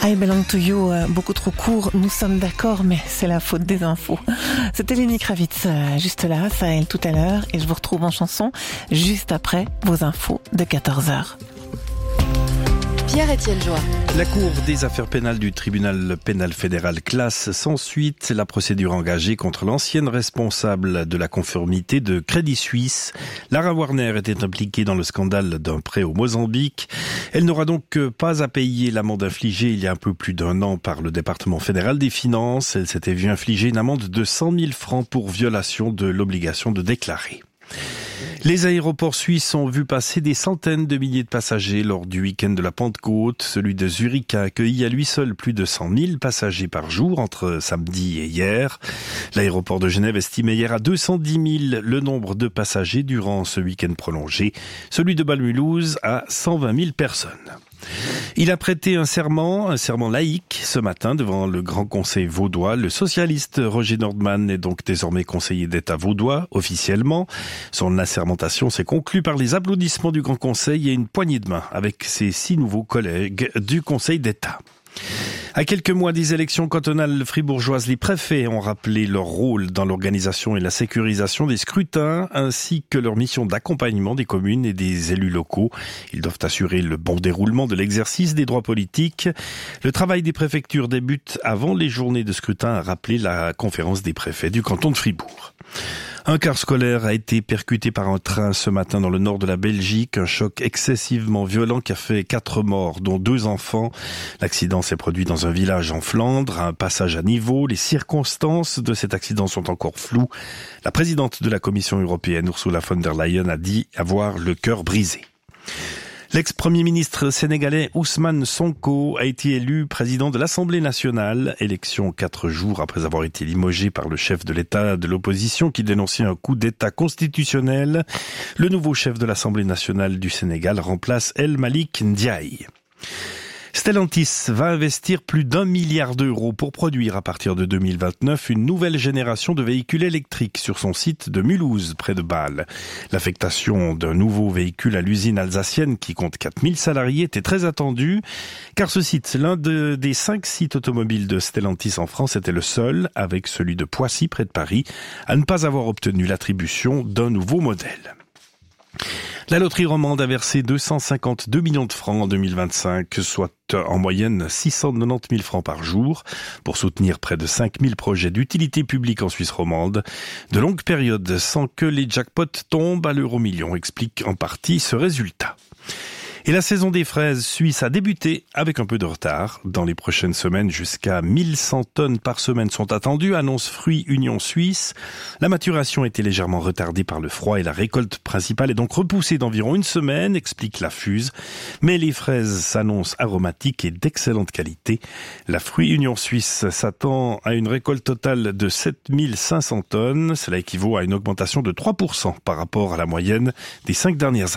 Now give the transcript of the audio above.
I Belong to You, beaucoup trop court, nous sommes d'accord, mais c'est la faute des infos. C'était Lenny Kravitz, juste là, Sahel tout à l'heure, et je vous retrouve en chanson juste après vos infos de 14h. Pierre-Étienne Joie. La Cour des affaires pénales du tribunal pénal fédéral classe sans suite la procédure engagée contre l'ancienne responsable de la conformité de Crédit Suisse. Lara Warner était impliquée dans le scandale d'un prêt au Mozambique. Elle n'aura donc pas à payer l'amende infligée il y a un peu plus d'un an par le département fédéral des finances. Elle s'était vue infliger une amende de 100 000 francs pour violation de l'obligation de déclarer. Les aéroports suisses ont vu passer des centaines de milliers de passagers lors du week-end de la Pentecôte. Celui de Zurich a accueilli à lui seul plus de 100 000 passagers par jour entre samedi et hier. L'aéroport de Genève estimait hier à 210 000 le nombre de passagers durant ce week-end prolongé. Celui de Bâle-Mulhouse à 120 000 personnes. Il a prêté un serment laïque ce matin devant le Grand Conseil vaudois. Le socialiste Roger Nordman est donc désormais conseiller d'État vaudois, officiellement. Son assermentation s'est conclue par les applaudissements du Grand Conseil et une poignée de main avec ses 6 nouveaux collègues du Conseil d'État. À quelques mois des élections cantonales fribourgeoises, les préfets ont rappelé leur rôle dans l'organisation et la sécurisation des scrutins, ainsi que leur mission d'accompagnement des communes et des élus locaux. Ils doivent assurer le bon déroulement de l'exercice des droits politiques. Le travail des préfectures débute avant les journées de scrutin, a rappelé la conférence des préfets du canton de Fribourg. Un car scolaire a été percuté par un train ce matin dans le nord de la Belgique. Un choc excessivement violent qui a fait 4 morts, dont 2 enfants. L'accident s'est produit dans un village en Flandre, à un passage à niveau. Les circonstances de cet accident sont encore floues. La présidente de la Commission européenne, Ursula von der Leyen, a dit avoir le cœur brisé. L'ex-premier ministre sénégalais Ousmane Sonko a été élu président de l'Assemblée nationale. Élection 4 jours après avoir été limogé par le chef de l'État de l'opposition qui dénonçait un coup d'État constitutionnel. Le nouveau chef de l'Assemblée nationale du Sénégal remplace El Malick Ndiaye. Stellantis va investir plus d'1 milliard d'euros pour produire à partir de 2029 une nouvelle génération de véhicules électriques sur son site de Mulhouse, près de Bâle. L'affectation d'un nouveau véhicule à l'usine alsacienne qui compte 4000 salariés était très attendue, car ce site, l'un des 5 sites automobiles de Stellantis en France, était le seul, avec celui de Poissy, près de Paris, à ne pas avoir obtenu l'attribution d'un nouveau modèle. La loterie romande a versé 252 millions de francs en 2025, soit en moyenne 690 000 francs par jour, pour soutenir près de 5000 projets d'utilité publique en Suisse romande. De longues périodes sans que les jackpots tombent à l'euro-million explique en partie ce résultat. Et la saison des fraises suisses a débuté avec un peu de retard. Dans les prochaines semaines, jusqu'à 1100 tonnes par semaine sont attendues, annonce Fruits Union Suisse. La maturation a été légèrement retardée par le froid et la récolte principale est donc repoussée d'environ 1 semaine, explique la Fuse. Mais les fraises s'annoncent aromatiques et d'excellente qualité. La Fruits Union Suisse s'attend à une récolte totale de 7500 tonnes. Cela équivaut à une augmentation de 3% par rapport à la moyenne des 5 dernières années.